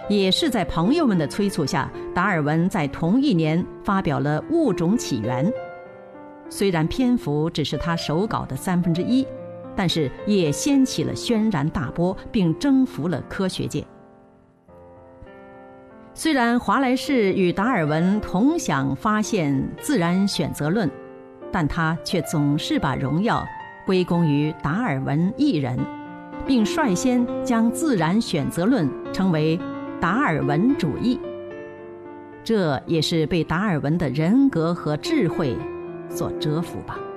也是在朋友们的催促下，达尔文在同一年发表了《物种起源》。虽然篇幅只是他手稿的1/3，但是也掀起了轩然大波，并征服了科学界。虽然华莱士与达尔文同享发现自然选择论，但他却总是把荣耀归功于达尔文一人，并率先将自然选择论称为达尔文主义。这也是被达尔文的人格和智慧所折服吧。